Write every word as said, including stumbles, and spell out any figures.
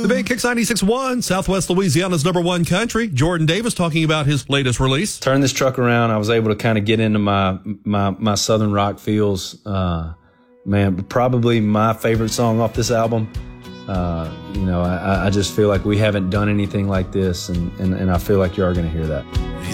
The Bay Kicks ninety-six point one, Southwest Louisiana's number one country. Jordan Davis talking about his latest release. Turn this truck around. I was able to kind of get into my my my Southern rock feels. Uh, man, probably my favorite song off this album. Uh, you know, I, I just feel like we haven't done anything like this, and, and, and I feel like you are going to hear that.